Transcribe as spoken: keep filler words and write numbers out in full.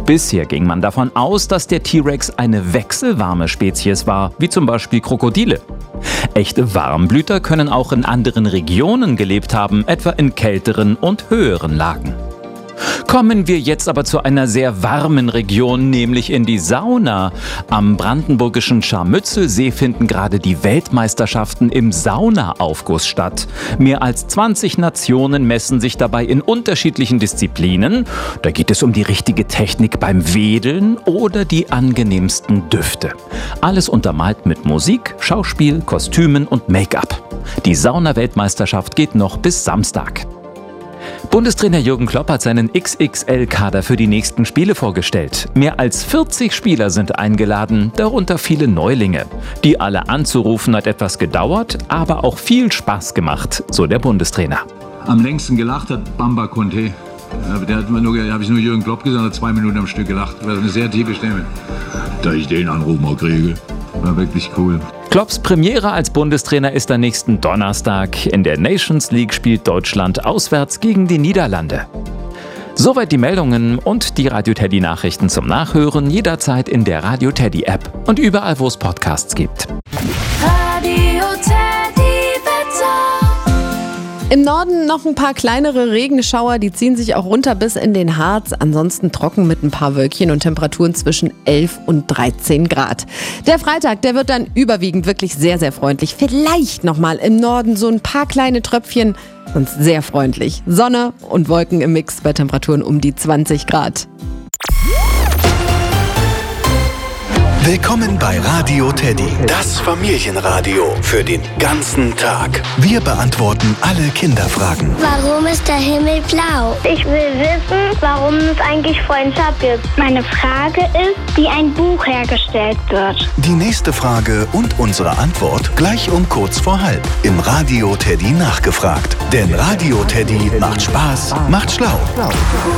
Bisher ging man davon aus, dass der T-Rex eine wechselwarme Spezies war, wie zum Beispiel Krokodile. Echte Warmblüter können auch in anderen Regionen gelebt haben, etwa in kälteren und höheren Lagen. Kommen wir jetzt aber zu einer sehr warmen Region, nämlich in die Sauna. Am brandenburgischen Scharmützelsee finden gerade die Weltmeisterschaften im Saunaaufguss statt. Mehr als zwanzig Nationen messen sich dabei in unterschiedlichen Disziplinen. Da geht es um die richtige Technik beim Wedeln oder die angenehmsten Düfte. Alles untermalt mit Musik, Schauspiel, Kostümen und Make-up. Die Sauna-Weltmeisterschaft geht noch bis Samstag. Bundestrainer Jürgen Klopp hat seinen X X L-Kader für die nächsten Spiele vorgestellt. Mehr als vierzig Spieler sind eingeladen, darunter viele Neulinge. Die alle anzurufen hat etwas gedauert, aber auch viel Spaß gemacht, so der Bundestrainer. Am längsten gelacht hat Bamba Conte. Der hat mir nur, habe ich nur Jürgen Klopp gesagt, hat zwei Minuten am Stück gelacht. Das war eine sehr tiefe Stimme. Da ich den Anruf mal kriege. War wirklich cool. Klopps Premiere als Bundestrainer ist am nächsten Donnerstag. In der Nations League spielt Deutschland auswärts gegen die Niederlande. Soweit die Meldungen und die Radio Teddy Nachrichten zum Nachhören jederzeit in der Radio Teddy App und überall, wo es Podcasts gibt. Radio Teddy Wetter. Im Norden noch ein paar kleinere Regenschauer, die ziehen sich auch runter bis in den Harz. Ansonsten trocken mit ein paar Wölkchen und Temperaturen zwischen elf und dreizehn Grad. Der Freitag, der wird dann überwiegend wirklich sehr, sehr freundlich. Vielleicht nochmal im Norden so ein paar kleine Tröpfchen, sonst sehr freundlich. Sonne und Wolken im Mix bei Temperaturen um die zwanzig Grad. Willkommen bei Radio Teddy, das Familienradio für den ganzen Tag. Wir beantworten alle Kinderfragen. Warum ist der Himmel blau? Ich will wissen, warum es eigentlich Freundschaft gibt. Meine Frage ist, wie ein Buch hergestellt wird. Die nächste Frage und unsere Antwort gleich um kurz vor halb im Radio Teddy nachgefragt. Denn Radio Teddy macht Spaß, macht schlau.